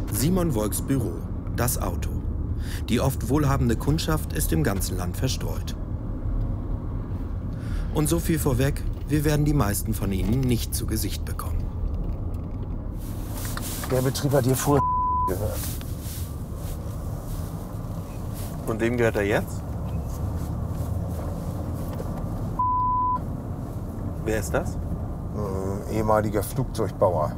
Simon Wolks Büro, das Auto. Die oft wohlhabende Kundschaft ist im ganzen Land verstreut. Und so viel vorweg, wir werden die meisten von ihnen nicht zu Gesicht bekommen. Der Betrieb hat hier früher gehört. Und wem gehört er jetzt? Wer ist das? Ehemaliger Flugzeugbauer.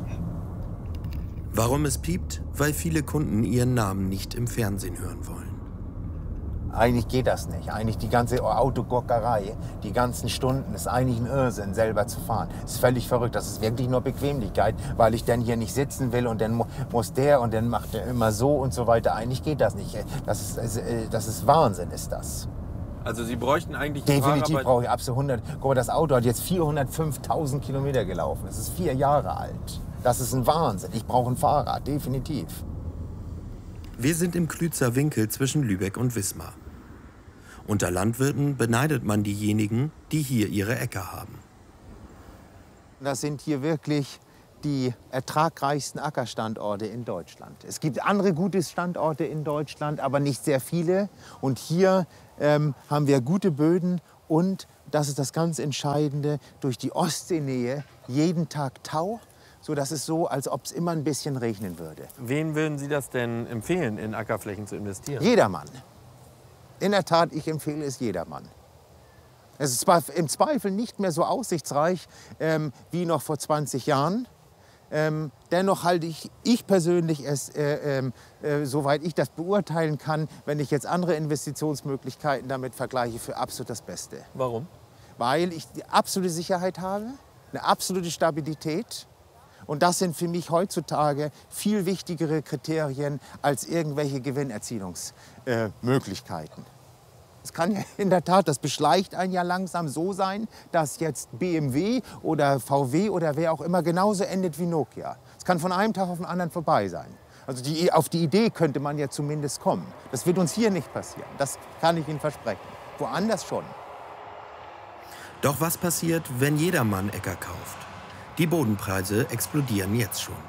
Warum es piept? Weil viele Kunden ihren Namen nicht im Fernsehen hören wollen. Eigentlich geht das nicht. Eigentlich die ganze Autogurkerei, die ganzen Stunden, ist eigentlich ein Irrsinn, selber zu fahren. Das ist völlig verrückt. Das ist wirklich nur Bequemlichkeit, weil ich dann hier nicht sitzen will und dann muss der und dann macht er immer so und so weiter. Eigentlich geht das nicht. Das ist Wahnsinn, ist das. Also Sie bräuchten eigentlich... Definitiv brauche ich absolut 100. Guck mal, das Auto hat jetzt 405.000 Kilometer gelaufen. Es ist 4 Jahre alt. Das ist ein Wahnsinn. Ich brauche ein Fahrrad, definitiv. Wir sind im Klützer Winkel zwischen Lübeck und Wismar. Unter Landwirten beneidet man diejenigen, die hier ihre Äcker haben. Das sind hier wirklich die ertragreichsten Ackerstandorte in Deutschland. Es gibt andere gute Standorte in Deutschland, aber nicht sehr viele. Und hier haben wir gute Böden und, das ist das ganz Entscheidende, durch die Ostseenähe jeden Tag Tau, sodass es so, als ob es immer ein bisschen regnen würde. Wen würden Sie das denn empfehlen, in Ackerflächen zu investieren? Jedermann. In der Tat, ich empfehle es jedermann. Es ist zwar im Zweifel nicht mehr so aussichtsreich wie noch vor 20 Jahren. Dennoch halte ich persönlich es, soweit ich das beurteilen kann, wenn ich jetzt andere Investitionsmöglichkeiten damit vergleiche, für absolut das Beste. Warum? Weil ich die absolute Sicherheit habe, eine absolute Stabilität. Und das sind für mich heutzutage viel wichtigere Kriterien als irgendwelche Gewinnerzielungsmöglichkeiten. Es kann ja in der Tat, das beschleicht einen ja langsam so sein, dass jetzt BMW oder VW oder wer auch immer genauso endet wie Nokia. Es kann von einem Tag auf den anderen vorbei sein. Also auf die Idee könnte man ja zumindest kommen. Das wird uns hier nicht passieren. Das kann ich Ihnen versprechen. Woanders schon. Doch was passiert, wenn jedermann Äcker kauft? Die Bodenpreise explodieren jetzt schon.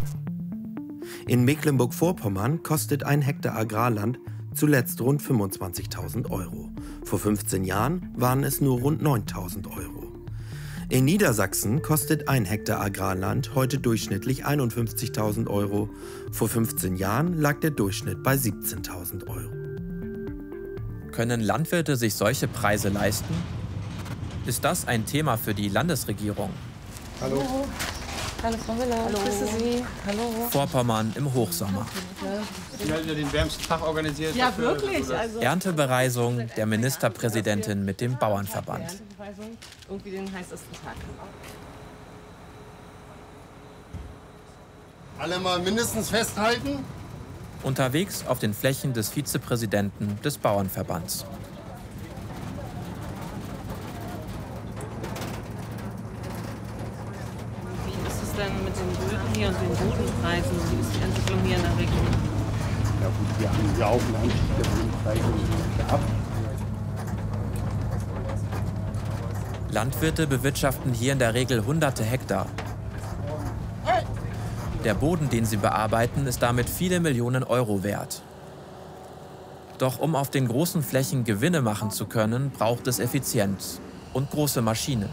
In Mecklenburg-Vorpommern kostet ein Hektar Agrarland zuletzt rund 25.000 Euro. Vor 15 Jahren waren es nur rund 9.000 Euro. In Niedersachsen kostet ein Hektar Agrarland heute durchschnittlich 51.000 Euro. Vor 15 Jahren lag der Durchschnitt bei 17.000 Euro. Können Landwirte sich solche Preise leisten? Ist das ein Thema für die Landesregierung? Hallo. Hallo Frau Müller, hallo. Grüße Sie. Hallo. Vorpommern im Hochsommer. Sie haben ja den wärmsten Tag organisiert. Ja, wirklich. Also Erntebereisung der Ministerpräsidentin mit dem Bauernverband. Irgendwie den heißesten Tag. Alle mal mindestens festhalten. Unterwegs auf den Flächen des Vizepräsidenten des Bauernverbands. Denn mit den Böden hier und den Bodenpreisen, wie ist die Entwicklung hier in der Region? Ja gut, wir haben ja auch einen Anstieg der Bodenpreise gehabt. Landwirte bewirtschaften hier in der Regel hunderte Hektar. Der Boden, den sie bearbeiten, ist damit viele Millionen Euro wert. Doch um auf den großen Flächen Gewinne machen zu können, braucht es Effizienz und große Maschinen.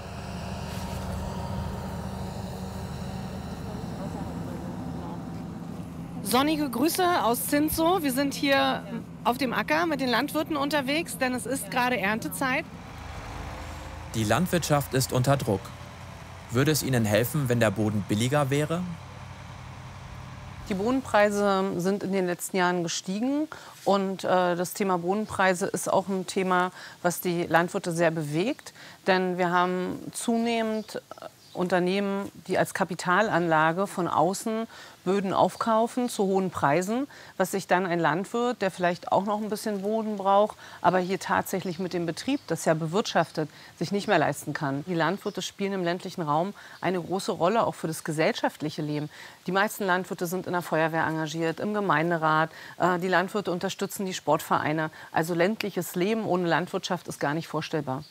Sonnige Grüße aus Zinzow. Wir sind hier auf dem Acker mit den Landwirten unterwegs, denn es ist gerade Erntezeit. Die Landwirtschaft ist unter Druck. Würde es ihnen helfen, wenn der Boden billiger wäre? Die Bodenpreise sind in den letzten Jahren gestiegen und das Thema Bodenpreise ist auch ein Thema, was die Landwirte sehr bewegt. Denn wir haben zunehmend Unternehmen, die als Kapitalanlage von außen Böden aufkaufen zu hohen Preisen, was sich dann ein Landwirt, der vielleicht auch noch ein bisschen Boden braucht, aber hier tatsächlich mit dem Betrieb, das ja bewirtschaftet, sich nicht mehr leisten kann. Die Landwirte spielen im ländlichen Raum eine große Rolle, auch für das gesellschaftliche Leben. Die meisten Landwirte sind in der Feuerwehr engagiert, im Gemeinderat. Die Landwirte unterstützen die Sportvereine. Also ländliches Leben ohne Landwirtschaft ist gar nicht vorstellbar.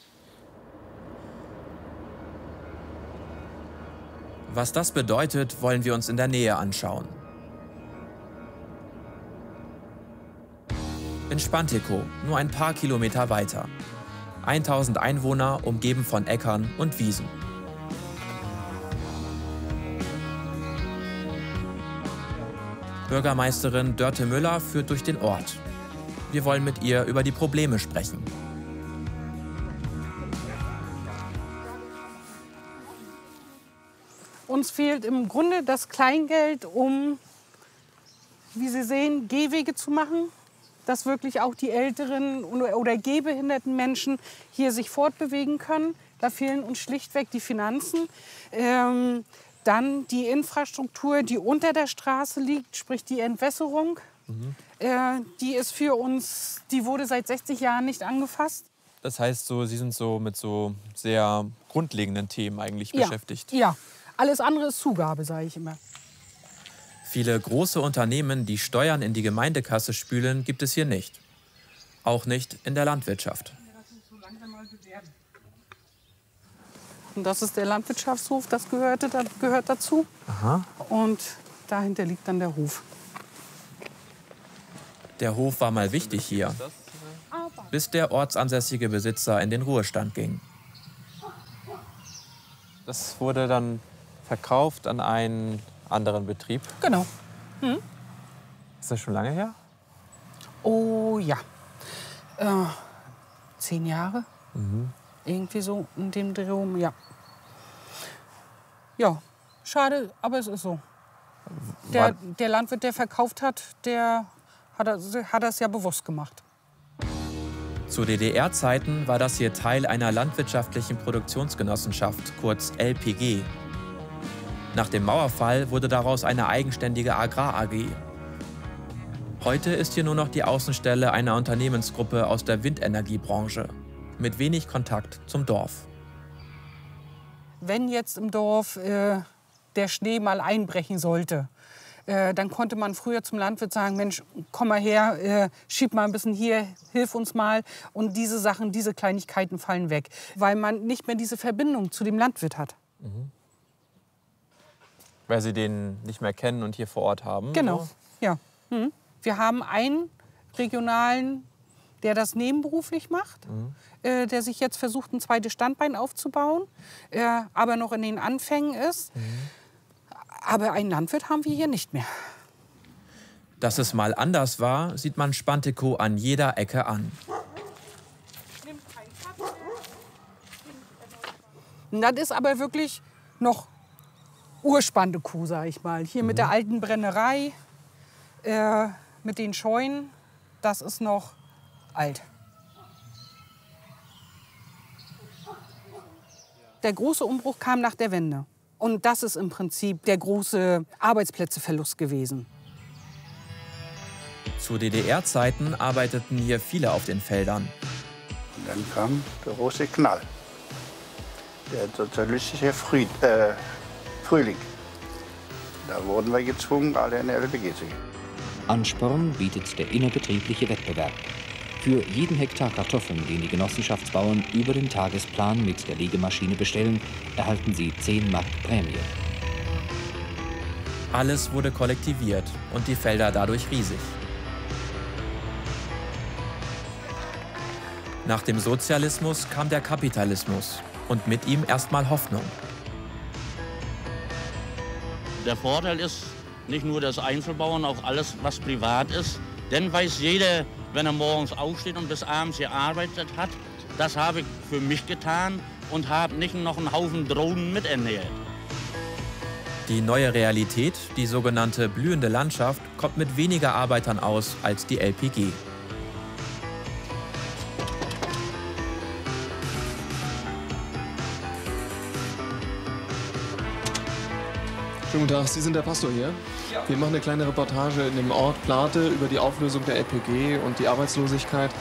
Was das bedeutet, wollen wir uns in der Nähe anschauen. In Spantekow, nur ein paar Kilometer weiter. 1000 Einwohner, umgeben von Äckern und Wiesen. Bürgermeisterin Dörte Müller führt durch den Ort. Wir wollen mit ihr über die Probleme sprechen. Uns fehlt im Grunde das Kleingeld, um, wie Sie sehen, Gehwege zu machen, dass wirklich auch die älteren oder gehbehinderten Menschen hier sich fortbewegen können. Da fehlen uns schlichtweg die Finanzen. Dann die Infrastruktur, die unter der Straße liegt, sprich die Entwässerung. Die ist für uns, die wurde seit 60 Jahren nicht angefasst. Das heißt, Sie sind mit so sehr grundlegenden Themen eigentlich beschäftigt. Ja, alles andere ist Zugabe, sage ich immer. Viele große Unternehmen, die Steuern in die Gemeindekasse spülen, gibt es hier nicht. Auch nicht in der Landwirtschaft. Und das ist der Landwirtschaftshof, das gehört dazu. Aha. Und dahinter liegt dann der Hof. Der Hof war mal wichtig hier, bis der ortsansässige Besitzer in den Ruhestand ging. Das wurde dann verkauft an einen anderen Betrieb. Genau. Ist das schon lange her? Oh ja. 10 Jahre. Irgendwie so in dem Dreh rum, ja. Ja, schade, aber es ist so. Der Landwirt, der verkauft hat, der hat das ja bewusst gemacht. Zu DDR-Zeiten war das hier Teil einer landwirtschaftlichen Produktionsgenossenschaft, kurz LPG. Nach dem Mauerfall wurde daraus eine eigenständige Agrar-AG. Heute ist hier nur noch die Außenstelle einer Unternehmensgruppe aus der Windenergiebranche, mit wenig Kontakt zum Dorf. Wenn jetzt im Dorf der Schnee mal einbrechen sollte, dann konnte man früher zum Landwirt sagen, Mensch, komm mal her, schieb mal ein bisschen hier, hilf uns mal. Und diese Sachen, diese Kleinigkeiten fallen weg, weil man nicht mehr diese Verbindung zu dem Landwirt hat. Weil Sie den nicht mehr kennen und hier vor Ort haben? Genau, So? ja. Wir haben einen regionalen, der das nebenberuflich macht, der sich jetzt versucht, ein zweites Standbein aufzubauen, aber noch in den Anfängen ist. Aber einen Landwirt haben wir hier nicht mehr. Dass es mal anders war, sieht man Spantekow an jeder Ecke an. Das ist aber wirklich noch Urspantekow, sag ich mal. Hier mit der alten Brennerei, mit den Scheunen, das ist noch alt. Der große Umbruch kam nach der Wende. Und das ist im Prinzip der große Arbeitsplätzeverlust gewesen. Zu DDR-Zeiten arbeiteten hier viele auf den Feldern. Und dann kam der große Knall, der sozialistische Frühling. Da wurden wir gezwungen, alle in die LPG zu gehen. Ansporn bietet der innerbetriebliche Wettbewerb. Für jeden Hektar Kartoffeln, den die Genossenschaftsbauern über den Tagesplan mit der Legemaschine bestellen, erhalten sie 10 Mark Prämie. Alles wurde kollektiviert und die Felder dadurch riesig. Nach dem Sozialismus kam der Kapitalismus und mit ihm erstmal Hoffnung. Der Vorteil ist nicht nur das Einzelbauern, auch alles, was privat ist. Denn weiß jeder, wenn er morgens aufsteht und bis abends gearbeitet hat, das habe ich für mich getan und habe nicht noch einen Haufen Drohnen miternährt. Die neue Realität, die sogenannte blühende Landschaft, kommt mit weniger Arbeitern aus als die LPG. Schönen guten Tag, Sie sind der Pastor hier. Ja. Wir machen eine kleine Reportage in dem Ort Plate über die Auflösung der LPG und die Arbeitslosigkeit.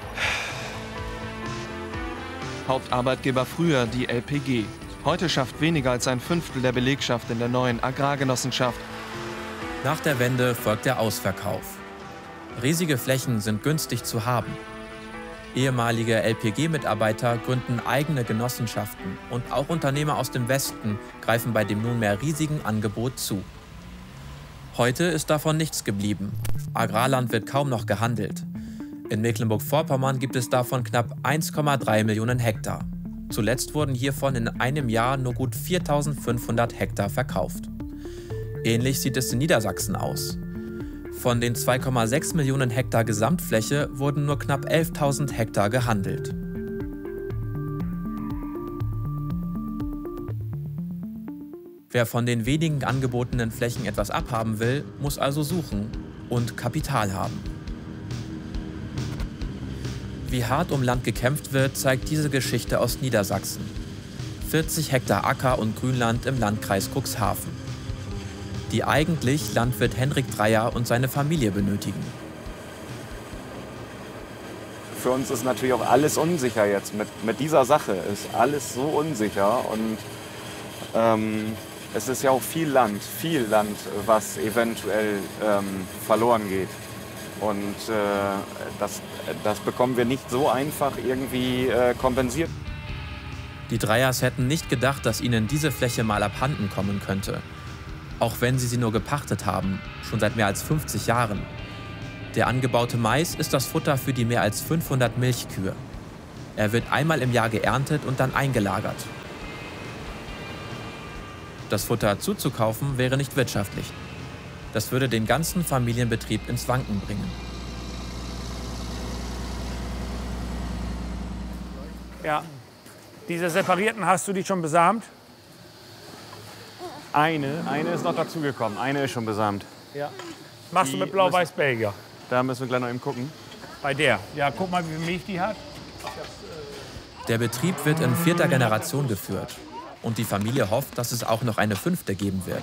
Hauptarbeitgeber früher die LPG. Heute schafft weniger als ein Fünftel der Belegschaft in der neuen Agrargenossenschaft. Nach der Wende folgt der Ausverkauf. Riesige Flächen sind günstig zu haben. Ehemalige LPG-Mitarbeiter gründen eigene Genossenschaften und auch Unternehmer aus dem Westen greifen bei dem nunmehr riesigen Angebot zu. Heute ist davon nichts geblieben. Agrarland wird kaum noch gehandelt. In Mecklenburg-Vorpommern gibt es davon knapp 1,3 Millionen Hektar. Zuletzt wurden hiervon in einem Jahr nur gut 4.500 Hektar verkauft. Ähnlich sieht es in Niedersachsen aus. Von den 2,6 Millionen Hektar Gesamtfläche wurden nur knapp 11.000 Hektar gehandelt. Wer von den wenigen angebotenen Flächen etwas abhaben will, muss also suchen und Kapital haben. Wie hart um Land gekämpft wird, zeigt diese Geschichte aus Niedersachsen. 40 Hektar Acker und Grünland im Landkreis Cuxhaven, die eigentlich Landwirt Henrik Dreyer und seine Familie benötigen. Für uns ist natürlich auch alles unsicher jetzt. Mit dieser Sache ist alles so unsicher. Und es ist ja auch viel Land, was eventuell verloren geht. Und das bekommen wir nicht so einfach irgendwie kompensiert. Die Dreyers hätten nicht gedacht, dass ihnen diese Fläche mal abhanden kommen könnte. Auch wenn sie nur gepachtet haben, schon seit mehr als 50 Jahren. Der angebaute Mais ist das Futter für die mehr als 500 Milchkühe. Er wird einmal im Jahr geerntet und dann eingelagert. Das Futter zuzukaufen wäre nicht wirtschaftlich. Das würde den ganzen Familienbetrieb ins Wanken bringen. Ja, diese separierten, hast du die schon besamt? Eine ist noch dazugekommen. Eine ist schon besamt. Ja. Machst du mit Blau-Weiß-Belgier? Da müssen wir gleich noch eben gucken. Bei der? Ja, guck mal, wie viel Milch die hat. Der Betrieb wird in 4. Generation geführt. Und die Familie hofft, dass es auch noch eine 5. geben wird.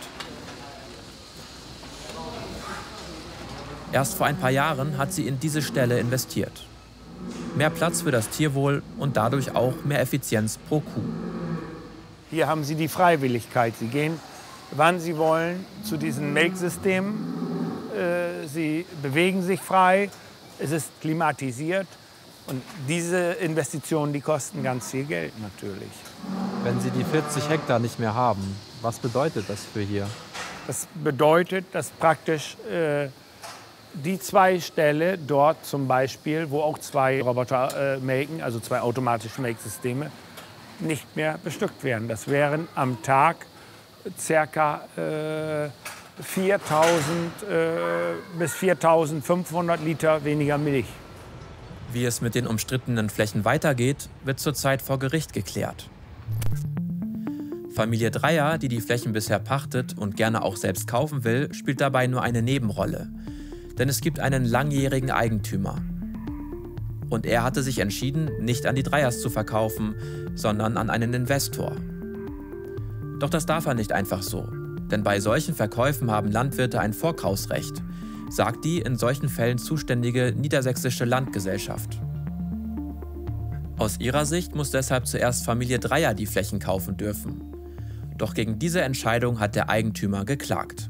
Erst vor ein paar Jahren hat sie in diese Stelle investiert. Mehr Platz für das Tierwohl und dadurch auch mehr Effizienz pro Kuh. Hier haben Sie die Freiwilligkeit. Sie gehen, wann Sie wollen, zu diesen Melksystemen. Sie bewegen sich frei. Es ist klimatisiert. Und diese Investitionen, die kosten ganz viel Geld natürlich. Wenn Sie die 40 Hektar nicht mehr haben, was bedeutet das für hier? Das bedeutet, dass praktisch die 2 Ställe dort zum Beispiel, wo auch 2 Roboter melken, also 2 automatische Melksysteme, nicht mehr bestückt werden. Das wären am Tag ca. 4.000 bis 4.500 Liter weniger Milch. Wie es mit den umstrittenen Flächen weitergeht, wird zurzeit vor Gericht geklärt. Familie Dreyer, die die Flächen bisher pachtet und gerne auch selbst kaufen will, spielt dabei nur eine Nebenrolle. Denn es gibt einen langjährigen Eigentümer. Und er hatte sich entschieden, nicht an die Dreyers zu verkaufen, sondern an einen Investor. Doch das darf er nicht einfach so. Denn bei solchen Verkäufen haben Landwirte ein Vorkaufsrecht, sagt die in solchen Fällen zuständige Niedersächsische Landgesellschaft. Aus ihrer Sicht muss deshalb zuerst Familie Dreyer die Flächen kaufen dürfen. Doch gegen diese Entscheidung hat der Eigentümer geklagt.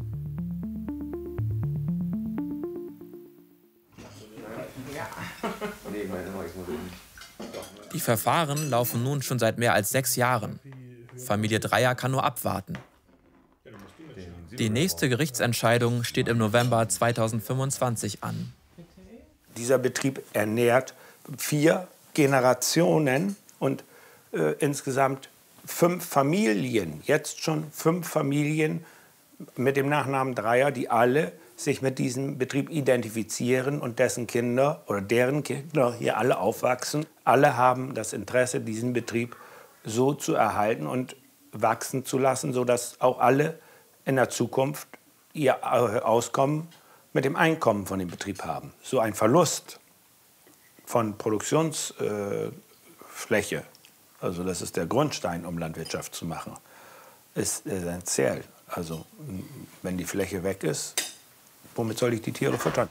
Die Verfahren laufen nun schon seit mehr als 6 Jahren. Familie Dreyer kann nur abwarten. Die nächste Gerichtsentscheidung steht im November 2025 an. Dieser Betrieb ernährt 4 Generationen und insgesamt 5 Familien, jetzt schon 5 Familien mit dem Nachnamen Dreyer, die alle sich mit diesem Betrieb identifizieren und dessen Kinder oder deren Kinder hier alle aufwachsen. Alle haben das Interesse, diesen Betrieb so zu erhalten und wachsen zu lassen, sodass auch alle in der Zukunft ihr Auskommen mit dem Einkommen von dem Betrieb haben. So ein Verlust von Produktionsfläche, also das ist der Grundstein, um Landwirtschaft zu machen, ist essentiell. Also wenn die Fläche weg ist, womit soll ich die Tiere füttern?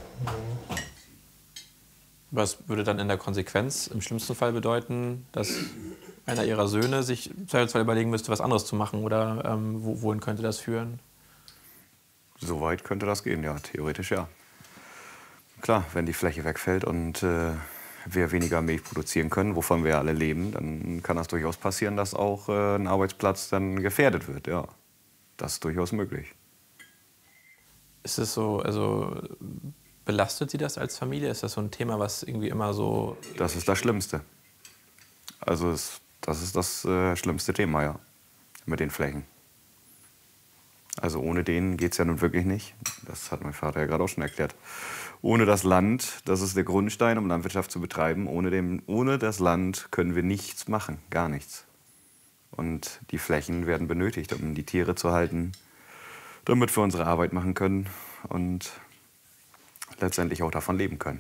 Was würde dann in der Konsequenz im schlimmsten Fall bedeuten, dass einer Ihrer Söhne sich zweifelsfall überlegen müsste, was anderes zu machen? Oder wohin könnte das führen? So weit könnte das gehen, ja, theoretisch ja. Klar, wenn die Fläche wegfällt und wir weniger Milch produzieren können, wovon wir alle leben, dann kann das durchaus passieren, dass auch ein Arbeitsplatz dann gefährdet wird, ja. Das ist durchaus möglich. Ist es so, also Belastet Sie das als Familie? Ist das so ein Thema, was irgendwie immer so... Das ist das Schlimmste. Also das ist das schlimmste Thema, ja, mit den Flächen. Also ohne den geht es ja nun wirklich nicht. Das hat mein Vater ja gerade auch schon erklärt. Ohne das Land, das ist der Grundstein, um Landwirtschaft zu betreiben. Ohne das Land können wir nichts machen, gar nichts. Und die Flächen werden benötigt, um die Tiere zu halten, damit wir unsere Arbeit machen können und letztendlich auch davon leben können.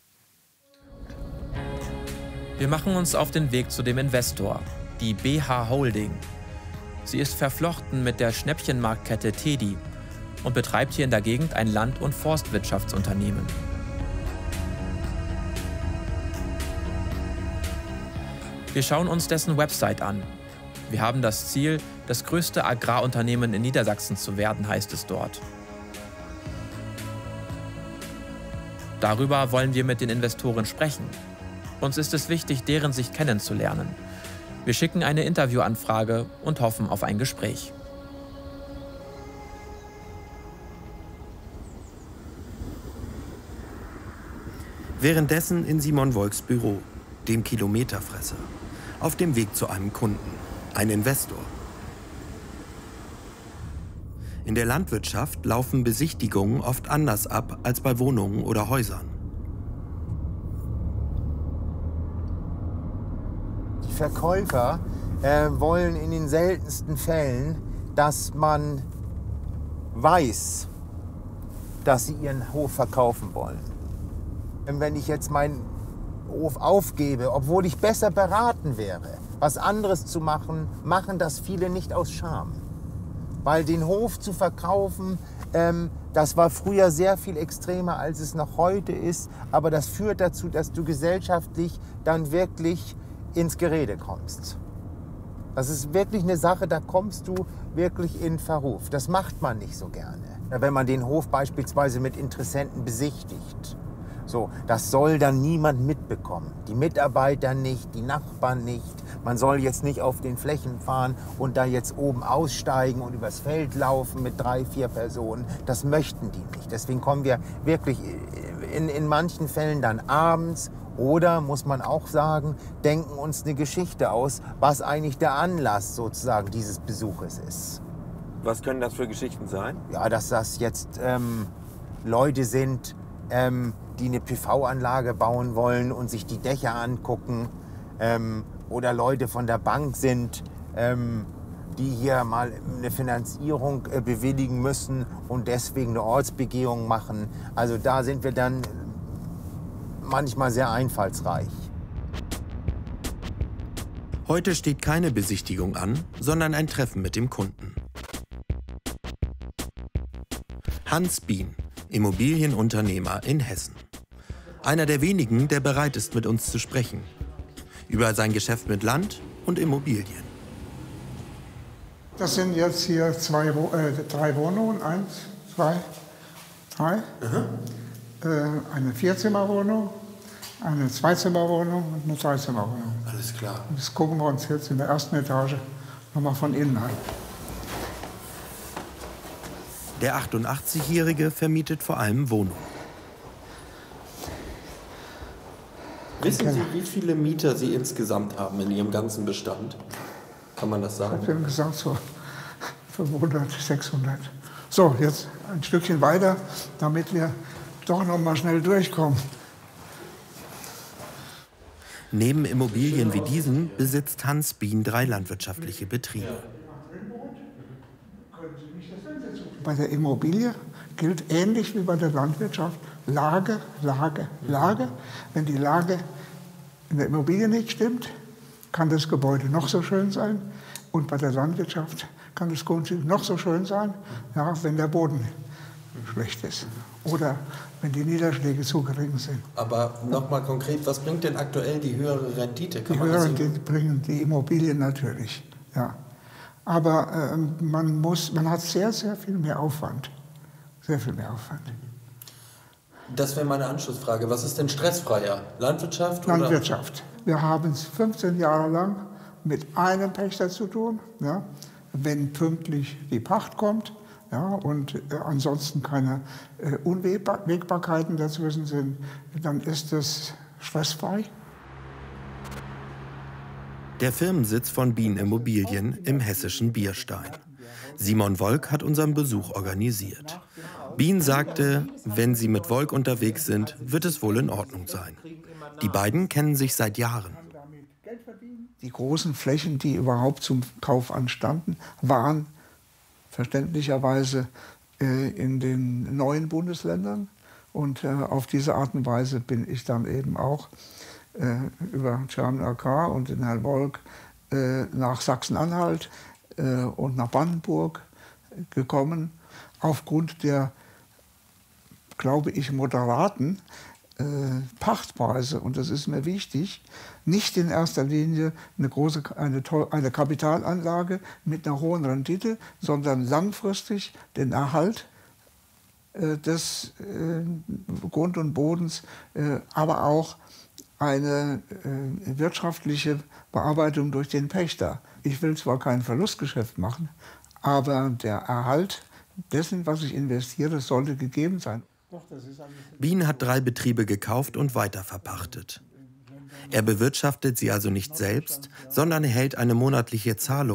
Wir machen uns auf den Weg zu dem Investor, die BH Holding. Sie ist verflochten mit der Schnäppchenmarktkette Tedi und betreibt hier in der Gegend ein Land- und Forstwirtschaftsunternehmen. Wir schauen uns dessen Website an. Wir haben das Ziel, das größte Agrarunternehmen in Niedersachsen zu werden, heißt es dort. Darüber wollen wir mit den Investoren sprechen. Uns ist es wichtig, deren Sicht kennenzulernen. Wir schicken eine Interviewanfrage und hoffen auf ein Gespräch. Währenddessen in Simon Wolks Büro, dem Kilometerfresser, auf dem Weg zu einem Kunden, ein Investor. In der Landwirtschaft laufen Besichtigungen oft anders ab als bei Wohnungen oder Häusern. Die Verkäufer wollen in den seltensten Fällen, dass man weiß, dass sie ihren Hof verkaufen wollen. Wenn ich jetzt meinen Hof aufgebe, obwohl ich besser beraten wäre, was anderes zu machen, machen das viele nicht aus Scham. Weil den Hof zu verkaufen, das war früher sehr viel extremer, als es noch heute ist. Aber das führt dazu, dass du gesellschaftlich dann wirklich ins Gerede kommst. Das ist wirklich eine Sache, da kommst du wirklich in Verruf. Das macht man nicht so gerne. Wenn man den Hof beispielsweise mit Interessenten besichtigt. So, das soll dann niemand mitbekommen. Die Mitarbeiter nicht, die Nachbarn nicht. Man soll jetzt nicht auf den Flächen fahren und da jetzt oben aussteigen und übers Feld laufen mit 3, 4 Personen. Das möchten die nicht. Deswegen kommen wir wirklich in manchen Fällen dann abends oder, muss man auch sagen, denken uns eine Geschichte aus, was eigentlich der Anlass sozusagen dieses Besuches ist. Was können das für Geschichten sein? Ja, dass das jetzt Leute sind, die eine PV-Anlage bauen wollen und sich die Dächer angucken. Oder Leute von der Bank sind, die hier mal eine Finanzierung bewilligen müssen und deswegen eine Ortsbegehung machen. Also da sind wir dann manchmal sehr einfallsreich. Heute steht keine Besichtigung an, sondern ein Treffen mit dem Kunden. Hans Bien, Immobilienunternehmer in Hessen. Einer der wenigen, der bereit ist, mit uns zu sprechen. Über sein Geschäft mit Land und Immobilien. Das sind jetzt hier 3 Wohnungen. 1, 2, 3. Eine 4-Zimmer-Wohnung, eine 2-Zimmer-Wohnung und eine 3-Zimmer-Wohnung. Alles klar. Und das gucken wir uns jetzt in der ersten Etage nochmal von innen an. Der 88-Jährige vermietet vor allem Wohnungen. Wissen Sie, wie viele Mieter Sie insgesamt haben in Ihrem ganzen Bestand? Kann man das sagen? Ich habe gesagt, so 500, 600. So, jetzt ein Stückchen weiter, damit wir doch noch mal schnell durchkommen. Neben Immobilien wie diesen besitzt Hans Bien 3 landwirtschaftliche Betriebe. Bei der Immobilie gilt ähnlich wie bei der Landwirtschaft Lage, Lage, Lage. Wenn die Lage in der Immobilie nicht stimmt, kann das Gebäude noch so schön sein. Und bei der Landwirtschaft kann das Grundstück noch so schön sein, ja, wenn der Boden schlecht ist oder wenn die Niederschläge zu gering sind. Aber nochmal konkret, was bringt denn aktuell die höhere Rendite? Die höhere Rendite bringen die Immobilien natürlich, ja. Aber man hat sehr, sehr viel mehr Aufwand. Sehr viel mehr Aufwand. Das wäre meine Anschlussfrage. Was ist denn stressfreier? Landwirtschaft? Landwirtschaft. Wir haben es 15 Jahre lang mit einem Pächter zu tun. Ja. Wenn pünktlich die Pacht kommt, ja, und ansonsten keine Unwägbarkeiten dazwischen sind, dann ist es stressfrei. Der Firmensitz von Bien Immobilien im hessischen Bierstein. Simon Wolk hat unseren Besuch organisiert. Bien sagte, wenn sie mit Wolk unterwegs sind, wird es wohl in Ordnung sein. Die beiden kennen sich seit Jahren. Die großen Flächen, die überhaupt zum Kauf anstanden, waren verständlicherweise in den neuen Bundesländern. Und auf diese Art und Weise bin ich dann eben auch über German Agrar und den Herrn Wolk nach Sachsen-Anhalt und nach Brandenburg gekommen. Aufgrund der, glaube ich, moderaten Pachtpreise, und das ist mir wichtig, nicht in erster Linie eine Kapitalanlage mit einer hohen Rendite, sondern langfristig den Erhalt des Grund und Bodens, aber auch eine wirtschaftliche Bearbeitung durch den Pächter. Ich will zwar kein Verlustgeschäft machen, aber der Erhalt dessen, was ich investiere, sollte gegeben sein. Bien hat 3 Betriebe gekauft und weiterverpachtet. Er bewirtschaftet sie also nicht selbst, sondern erhält eine monatliche Zahlung